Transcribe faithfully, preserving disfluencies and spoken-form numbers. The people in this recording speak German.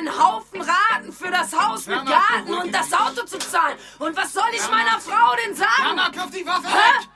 einen Haufen Raten für das Haus mit Mama, Garten und das Auto zu zahlen. Und was soll ich Mama. meiner Frau denn sagen? Mama, kauf die Waffe Hä? weg!